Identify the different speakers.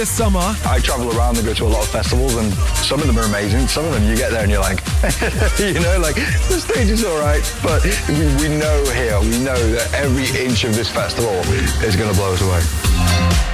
Speaker 1: This summer,
Speaker 2: I travel around and go to a lot of festivals, and some of them are amazing. Some of them you get there and you're like, you know, like the stage is all right, but we know here, we know that every inch of this festival is going to blow us away.